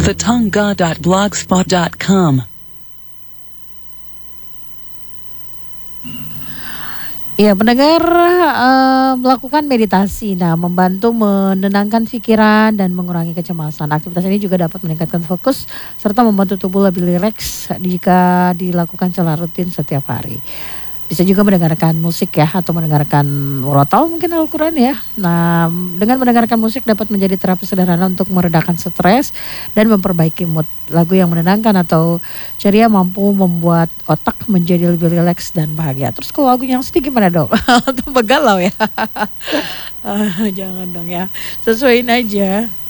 thetongga.blogspot.com. Ya, pendengar melakukan meditasi, membantu menenangkan pikiran dan mengurangi kecemasan. Aktivitas ini juga dapat meningkatkan fokus serta membantu tubuh lebih rileks jika dilakukan secara rutin setiap hari. Bisa juga mendengarkan musik ya, atau mendengarkan murotal mungkin Al-Quran ya. Nah, dengan mendengarkan musik dapat menjadi terapi sederhana untuk meredakan stres dan memperbaiki mood. Lagu yang menenangkan atau ceria mampu membuat otak menjadi lebih rileks dan bahagia. Terus kalau lagu yang sedih gimana dong? Atau begalau ya? Jangan dong ya, sesuaiin aja.